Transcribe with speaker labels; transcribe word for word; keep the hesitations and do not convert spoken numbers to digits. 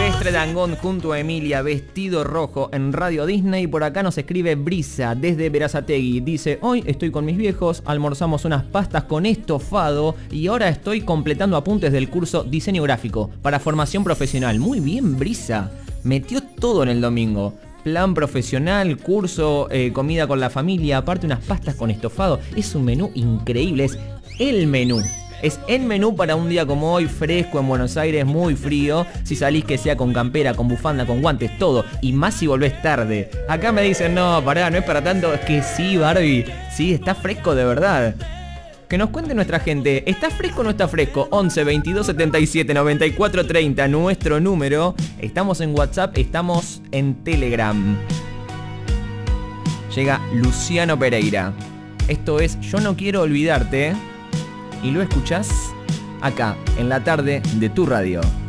Speaker 1: Silvestre Dangond junto a Emilia, Vestido Rojo en Radio Disney. Por acá nos escribe Brisa desde Berazategui. Dice, hoy estoy con mis viejos, almorzamos unas pastas con estofado y ahora estoy completando apuntes del curso Diseño Gráfico para formación profesional. Muy bien, Brisa. Metió todo en el domingo. Plan profesional, curso, eh, comida con la familia, aparte unas pastas con estofado. Es un menú increíble, es el menú. Es el menú para un día como hoy, fresco en Buenos Aires, muy frío. Si salís que sea con campera, con bufanda, con guantes, todo. Y más si volvés tarde. Acá me dicen, no, pará, no es para tanto. Es que sí, Barbie, sí, está fresco de verdad. Que nos cuente nuestra gente, ¿está fresco o no está fresco? once, veintidós, setenta y siete, noventa y cuatro, treinta, nuestro número. Estamos en WhatsApp, estamos en Telegram. Llega Luciano Pereira. Esto es Yo no quiero olvidarte. Y lo escuchás acá, en la tarde de tu radio.